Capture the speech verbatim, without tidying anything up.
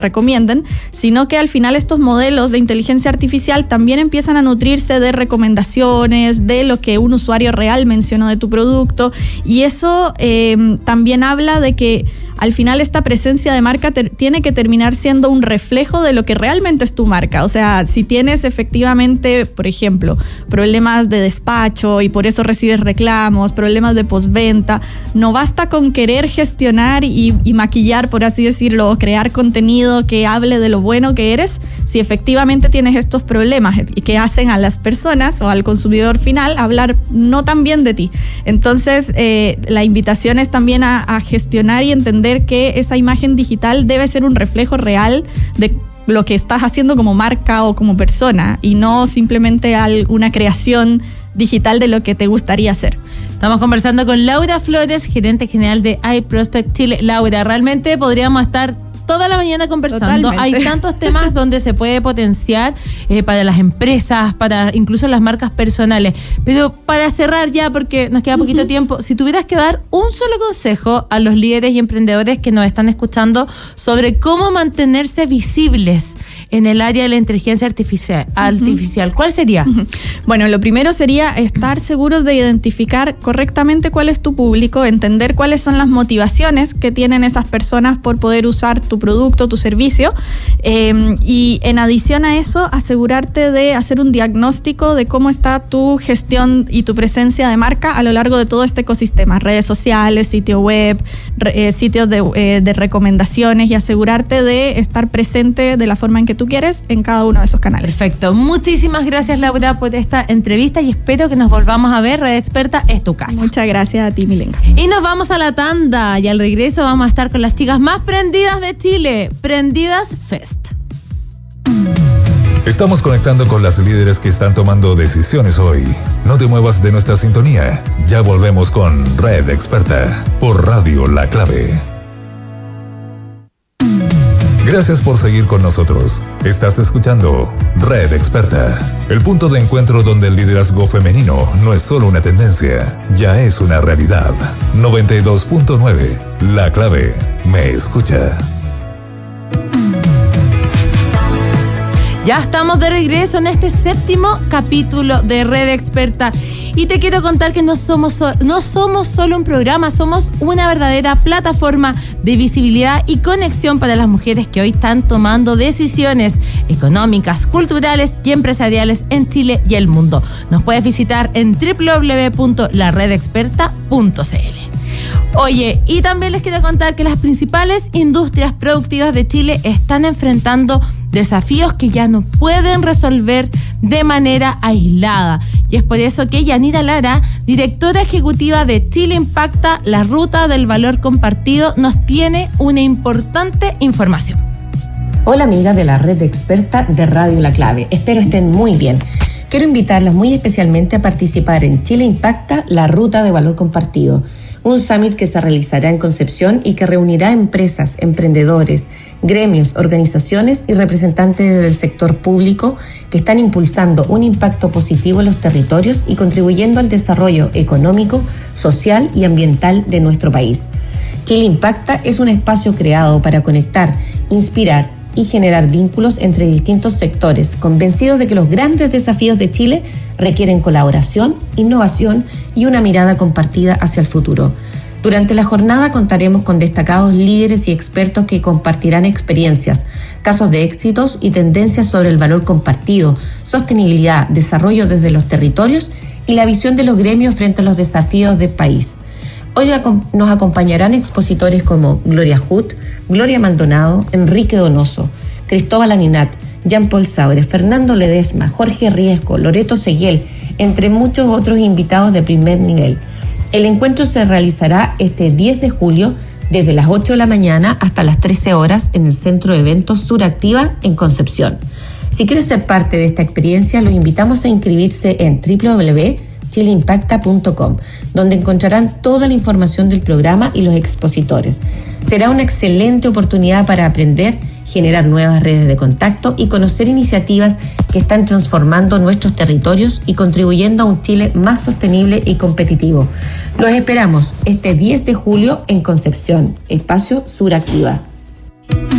recomienden, sino que al final estos modelos de inteligencia artificial también empiezan a nutrirse de recomendaciones, de lo que un usuario real mencionó de tu producto, y eso eh, también habla de que al final esta presencia de marca ter- tiene que terminar siendo un reflejo de lo que realmente es tu marca. O sea, si tienes efectivamente, por ejemplo, problemas de despacho y por eso recibes reclamos, problemas de postventa, no basta con querer gestionar y, y maquillar, por así decirlo, o crear contenido que hable de lo bueno que eres, si efectivamente tienes estos problemas y que hacen a las personas o al consumidor final hablar no tan bien de ti. Entonces, eh, la invitación es también a, a gestionar y entender que esa imagen digital debe ser un reflejo real de lo que estás haciendo como marca o como persona, y no simplemente una creación digital de lo que te gustaría hacer. Estamos conversando con Laura Flores, gerente general de iProspect Chile. Laura, realmente podríamos estar toda la mañana conversando. Totalmente. Hay tantos temas donde se puede potenciar eh, para las empresas, para incluso las marcas personales. Pero para cerrar ya, porque nos queda poquito uh-huh. tiempo, si tuvieras que dar un solo consejo a los líderes y emprendedores que nos están escuchando sobre cómo mantenerse visibles en el área de la inteligencia artificial, artificial. Uh-huh. ¿Cuál sería? Uh-huh. Bueno, lo primero sería estar seguros de identificar correctamente cuál es tu público, entender cuáles son las motivaciones que tienen esas personas por poder usar tu producto, tu servicio, eh, y en adición a eso, asegurarte de hacer un diagnóstico de cómo está tu gestión y tu presencia de marca a lo largo de todo este ecosistema, redes sociales, sitio web, re, eh, sitios de, eh, de recomendaciones, y asegurarte de estar presente de la forma en que tú quieres en cada uno de esos canales. Perfecto. Muchísimas gracias, Laura, por esta entrevista, y espero que nos volvamos a ver. Red Experta es tu casa. Muchas gracias a ti, Milenka. Y nos vamos a la tanda, y al regreso vamos a estar con las chicas más prendidas de Chile, Prendidas Fest. Estamos conectando con las líderes que están tomando decisiones hoy. No te muevas de nuestra sintonía. Ya volvemos con Red Experta por Radio La Clave. Gracias por seguir con nosotros. Estás escuchando Red Experta, el punto de encuentro donde el liderazgo femenino no es solo una tendencia, ya es una realidad. noventa y dos punto nueve, La Clave, me escucha. Ya estamos de regreso en este séptimo capítulo de Red Experta. Y te quiero contar que no somos, so- no somos solo un programa, somos una verdadera plataforma de visibilidad y conexión para las mujeres que hoy están tomando decisiones económicas, culturales y empresariales en Chile y el mundo. Nos puedes visitar en doble u doble u doble u punto la red experta punto c l. Oye, y también les quiero contar que las principales industrias productivas de Chile están enfrentando desafíos que ya no pueden resolver de manera aislada. Y es por eso que Yanira Lara, directora ejecutiva de Chile Impacta, la ruta del valor compartido, nos tiene una importante información. Hola amigas de la red experta de Radio La Clave, espero estén muy bien. Quiero invitarlas muy especialmente a participar en Chile Impacta, la ruta de valor compartido, un summit que se realizará en Concepción y que reunirá empresas, emprendedores, gremios, organizaciones y representantes del sector público que están impulsando un impacto positivo en los territorios y contribuyendo al desarrollo económico, social y ambiental de nuestro país. Chile Impacta es un espacio creado para conectar, inspirar y generar vínculos entre distintos sectores, convencidos de que los grandes desafíos de Chile requieren colaboración, innovación y una mirada compartida hacia el futuro. Durante la jornada contaremos con destacados líderes y expertos que compartirán experiencias, casos de éxitos y tendencias sobre el valor compartido, sostenibilidad, desarrollo desde los territorios y la visión de los gremios frente a los desafíos del país. Hoy nos acompañarán expositores como Gloria Huth, Gloria Maldonado, Enrique Donoso, Cristóbal Aninat, Jean-Paul Saure, Fernando Ledesma, Jorge Riesco, Loreto Seguel, entre muchos otros invitados de primer nivel. El encuentro se realizará este diez de julio desde las ocho de la mañana hasta las trece horas en el Centro de Eventos Suractiva en Concepción. Si quieres ser parte de esta experiencia, los invitamos a inscribirse en doble u doble u doble u punto chile impacta punto com, donde encontrarán toda la información del programa y los expositores. Será una excelente oportunidad para aprender, generar nuevas redes de contacto y conocer iniciativas que están transformando nuestros territorios y contribuyendo a un Chile más sostenible y competitivo. Los esperamos este diez de julio en Concepción, Espacio Suractiva.